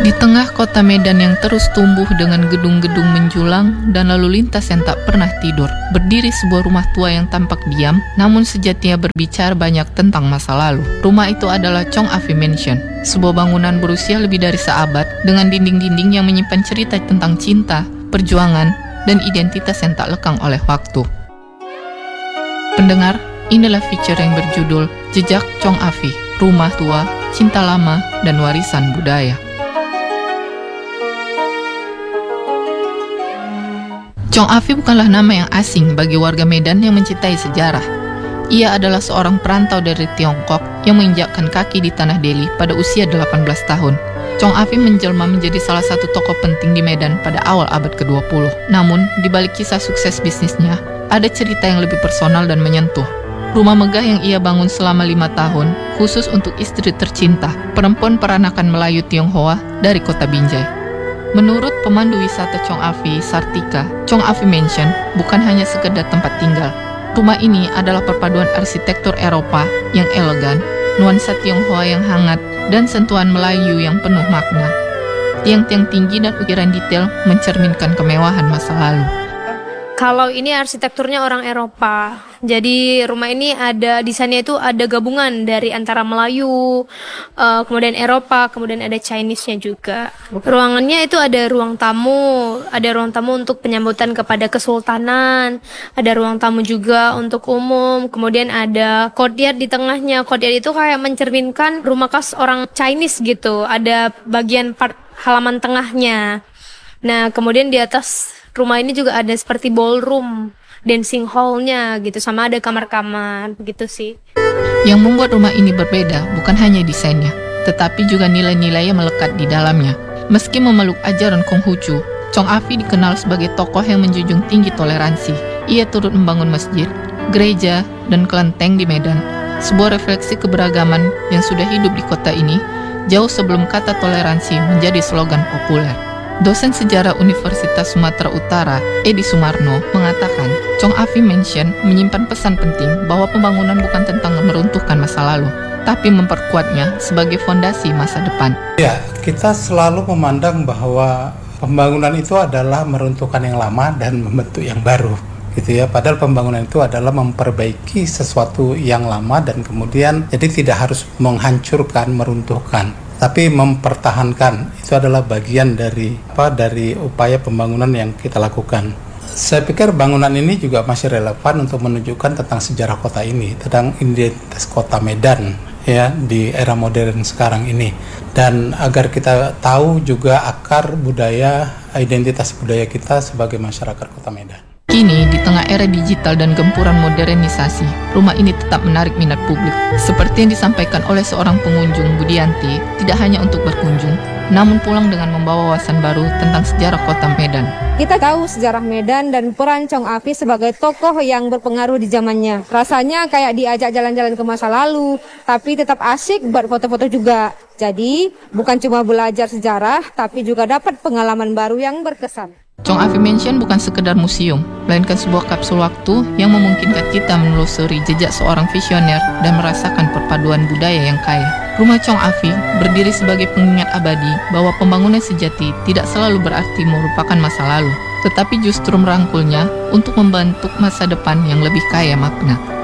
Di tengah kota Medan yang terus tumbuh dengan gedung-gedung menjulang dan lalu lintas yang tak pernah tidur, berdiri sebuah rumah tua yang tampak diam, namun sejatinya berbicara banyak tentang masa lalu. Rumah itu adalah Chong Afi Mansion, sebuah bangunan berusia lebih dari seabad dengan dinding-dinding yang menyimpan cerita tentang cinta, perjuangan, dan identitas yang tak lekang oleh waktu. Pendengar, inilah feature yang berjudul Jejak Chong Afi, Rumah Tua, Cinta Lama, dan Warisan Budaya. Chong Afi bukanlah nama yang asing bagi warga Medan yang mencintai sejarah. Ia adalah seorang perantau dari Tiongkok yang menginjakkan kaki di tanah Delhi pada usia 18 tahun. Chong Afi menjelma menjadi salah satu tokoh penting di Medan pada awal abad ke-20. Namun, di balik kisah sukses bisnisnya, ada cerita yang lebih personal dan menyentuh. Rumah megah yang ia bangun selama 5 tahun, khusus untuk istri tercinta, perempuan peranakan Melayu Tionghoa dari kota Binjai. Menurut pemandu wisata Chong Afi, Sartika, Chong Afi Mansion bukan hanya sekedar tempat tinggal. Rumah ini adalah perpaduan arsitektur Eropa yang elegan, nuansa Tionghoa yang hangat, dan sentuhan Melayu yang penuh makna. Tiang-tiang tinggi dan ukiran detail mencerminkan kemewahan masa lalu. Kalau ini arsitekturnya orang Eropa. Jadi rumah ini ada desainnya itu ada gabungan dari antara Melayu, kemudian Eropa, kemudian ada Chinese-nya juga. Ruangannya itu ada ruang tamu untuk penyambutan kepada kesultanan, ada ruang tamu juga untuk umum, kemudian ada courtyard di tengahnya. Courtyard itu kayak mencerminkan rumah khas orang Chinese gitu. Ada bagian halaman tengahnya. Nah, kemudian di atas rumah ini juga ada seperti ballroom, dancing hall-nya gitu, sama ada kamar-kamar gitu sih. Yang membuat rumah ini berbeda bukan hanya desainnya, tetapi juga nilai-nilai yang melekat di dalamnya. Meski memeluk ajaran Konghucu, Chong Afi dikenal sebagai tokoh yang menjunjung tinggi toleransi. Ia turut membangun masjid, gereja, dan kelenteng di Medan, sebuah refleksi keberagaman yang sudah hidup di kota ini jauh sebelum kata toleransi menjadi slogan populer. Dosen sejarah Universitas Sumatera Utara, Edi Sumarno, mengatakan Chong Afi Mansion menyimpan pesan penting bahwa pembangunan bukan tentang meruntuhkan masa lalu, tapi memperkuatnya sebagai fondasi masa depan. Ya, kita selalu memandang bahwa pembangunan itu adalah meruntuhkan yang lama dan membentuk yang baru, gitu ya. Padahal pembangunan itu adalah memperbaiki sesuatu yang lama dan kemudian jadi tidak harus menghancurkan, meruntuhkan, tapi mempertahankan. Itu adalah bagian dari upaya pembangunan yang kita lakukan. Saya pikir bangunan ini juga masih relevan untuk menunjukkan tentang sejarah kota ini, tentang identitas kota Medan ya di era modern sekarang ini, dan agar kita tahu juga akar budaya, identitas budaya kita sebagai masyarakat kota Medan. Kini, di tengah era digital dan gempuran modernisasi, rumah ini tetap menarik minat publik. Seperti yang disampaikan oleh seorang pengunjung, Budianti, tidak hanya untuk berkunjung, namun pulang dengan membawa wawasan baru tentang sejarah kota Medan. Kita tahu sejarah Medan dan peran Chong Afi sebagai tokoh yang berpengaruh di zamannya. Rasanya kayak diajak jalan-jalan ke masa lalu, tapi tetap asik buat foto-foto juga. Jadi, bukan cuma belajar sejarah, tapi juga dapat pengalaman baru yang berkesan. Chong Afi Mansion bukan sekedar museum, melainkan sebuah kapsul waktu yang memungkinkan kita menelusuri jejak seorang visioner dan merasakan perpaduan budaya yang kaya. Rumah Chong Afi berdiri sebagai pengingat abadi bahwa pembangunan sejati tidak selalu berarti merupakan masa lalu, tetapi justru merangkulnya untuk membentuk masa depan yang lebih kaya makna.